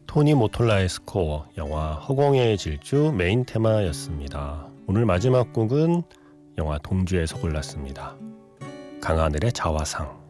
토니 모톨라의 스코어, 영화 허공의 질주 메인 테마였습니다. 오늘 마지막 곡은 영화 동주에서 골랐습니다. 강하늘의 자화상.